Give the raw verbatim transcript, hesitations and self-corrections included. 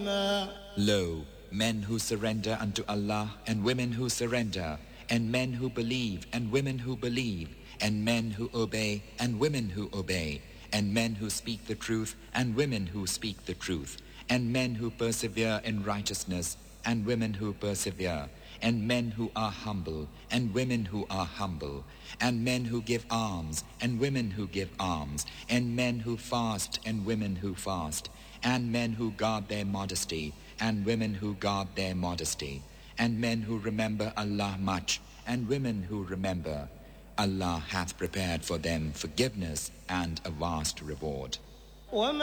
Lo, men who surrender unto Allah, and women who surrender, and men who believe, and women who believe, and men who obey, and women who obey, and men who speak the truth, and women who speak the truth, and men who persevere in righteousness, and women who persevere, and men who are humble, and women who are humble, and men who give alms, and women who give alms, and men who fast, and women who fast, and men who guard their modesty, and women who guard their modesty, and men who remember Allah much, and women who remember. Allah hath prepared for them forgiveness and a vast reward.